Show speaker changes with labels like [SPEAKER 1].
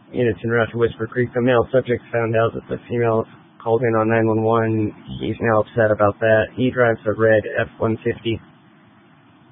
[SPEAKER 1] units en route to Whisper Creek. The male subject found out that the female called in on 911. He's now upset about that. He drives a red F-150.